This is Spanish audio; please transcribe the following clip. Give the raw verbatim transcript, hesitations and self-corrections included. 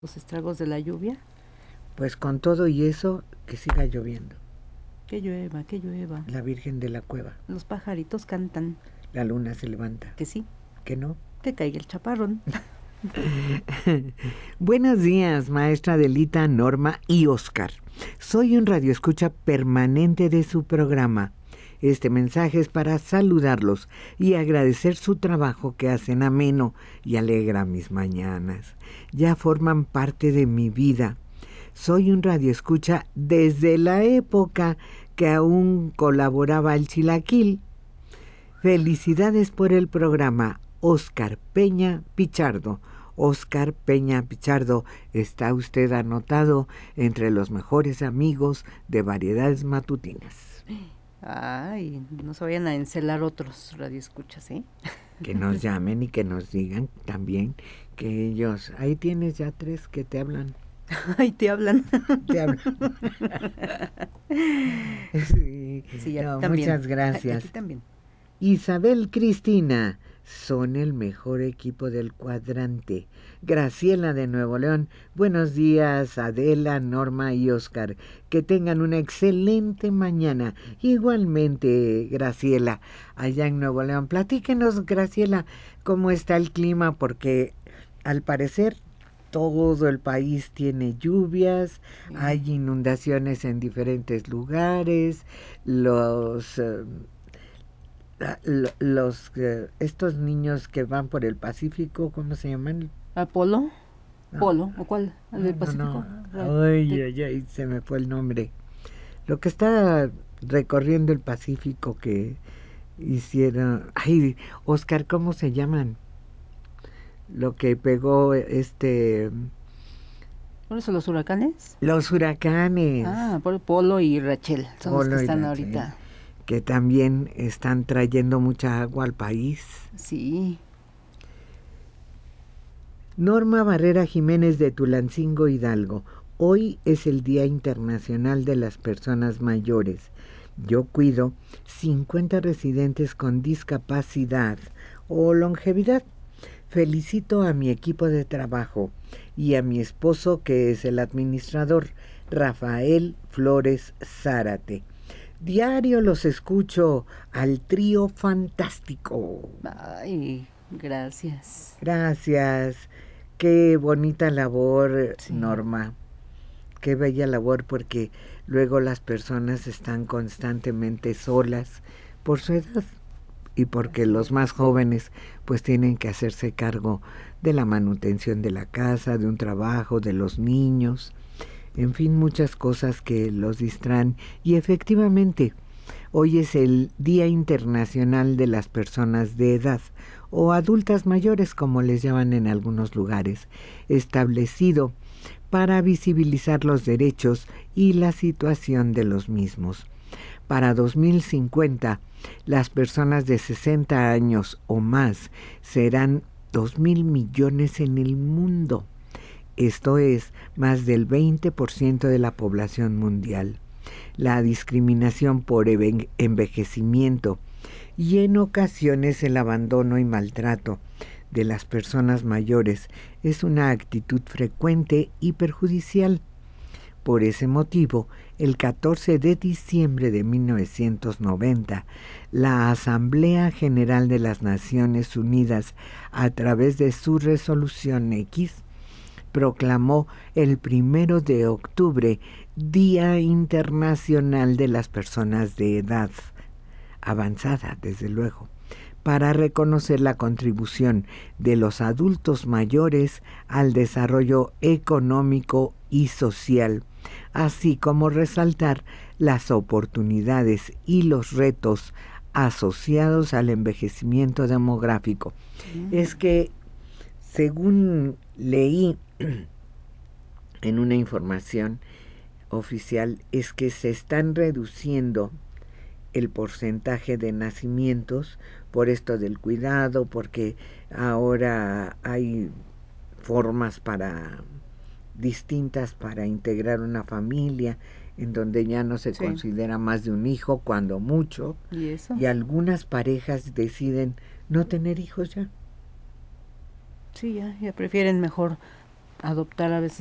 los estragos de la lluvia. Pues con todo y eso, que siga lloviendo. Que llueva, que llueva. La Virgen de la Cueva. Los pajaritos cantan. La luna se levanta. Que sí. Que no. Que caiga el chaparrón. Buenos días, maestra Adelita, Norma y Oscar. Soy un radioescucha permanente de su programa. Este mensaje es para saludarlos y agradecer su trabajo que hacen ameno y alegra mis mañanas. Ya forman parte de mi vida. Soy un radioescucha desde la época que aún colaboraba el Chilaquil. Felicidades por el programa, Oscar Peña Pichardo. Oscar Peña Pichardo, está usted anotado entre los mejores amigos de Variedades Matutinas. Ay, no se vayan a encelar otros radioescuchas, ¿eh? Que nos llamen y que nos digan también que ellos... Ahí tienes ya tres que te hablan. Ay, te hablan. Te hablan. Sí, sí no, también. Muchas gracias. Aquí también. Isabel Cristina, son el mejor equipo del cuadrante. Graciela de Nuevo León, buenos días Adela, Norma y Oscar. Que tengan una excelente mañana. Igualmente, Graciela, allá en Nuevo León. Platíquenos, Graciela, cómo está el clima, porque al parecer todo el país tiene lluvias, sí. Hay inundaciones en diferentes lugares, los... Uh, los uh, estos niños que van por el Pacífico, ¿cómo se llaman? ¿Apolo? No. ¿Polo? ¿O cuál? ¿El del no, Pacífico? No. Ay, ay, ay, se me fue el nombre. Lo que está recorriendo el Pacífico que hicieron... Ay, Oscar, ¿cómo se llaman? Lo que pegó este... ¿Cuáles son los huracanes? Los huracanes. Ah, Polo y Rachel son Polo los que están Rachel, ahorita. Que también están trayendo mucha agua al país. Sí. Norma Barrera Jiménez de Tulancingo, Hidalgo. Hoy es el Día Internacional de las Personas Mayores. Yo cuido cincuenta residentes con discapacidad o longevidad. Felicito a mi equipo de trabajo y a mi esposo, que es el administrador, Rafael Flores Zárate. Diario los escucho al trío fantástico. Ay, gracias. Gracias. Qué bonita labor, sí. Norma. Qué bella labor, porque luego las personas están constantemente solas por su edad y porque Así los es. Más jóvenes pues tienen que hacerse cargo de la manutención de la casa, de un trabajo, de los niños. En fin, muchas cosas que los distraen. Y efectivamente, hoy es el Día Internacional de las Personas de Edad, o adultas mayores, como les llaman en algunos lugares, establecido para visibilizar los derechos y la situación de los mismos. Para dos mil cincuenta, las personas de sesenta años o más serán dos mil millones en el mundo. Esto es más del veinte por ciento de la población mundial. La discriminación por envejecimiento y en ocasiones el abandono y maltrato de las personas mayores es una actitud frecuente y perjudicial. Por ese motivo, el catorce de diciembre de mil novecientos noventa, la Asamblea General de las Naciones Unidas, a través de su resolución X, proclamó el primero de octubre Día Internacional de las Personas de Edad avanzada, desde luego, para reconocer la contribución de los adultos mayores al desarrollo económico y social, así como resaltar las oportunidades y los retos asociados al envejecimiento demográfico. Mm. Es que, según leí en una información oficial, es que se están reduciendo el porcentaje de nacimientos por esto del cuidado, porque ahora hay formas para distintas para integrar una familia, en donde ya no se sí. considera más de un hijo, cuando mucho, ¿Y eso? Y algunas parejas deciden no tener hijos ya. Sí, ya, ya prefieren mejor adoptar a veces